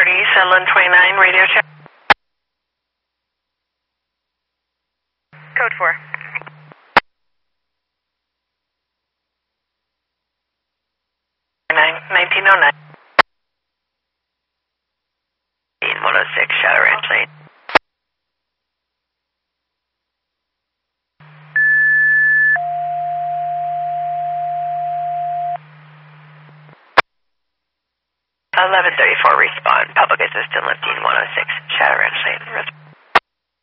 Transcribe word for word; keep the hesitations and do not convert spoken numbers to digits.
thirty, Sunland twenty-nine, radio check. Code four. nine, nineteen oh nine. one oh six, Shadow Ranch Lane. eleven thirty-four, respond. Public assistant lifting one oh six, Shadow Ranch Lane.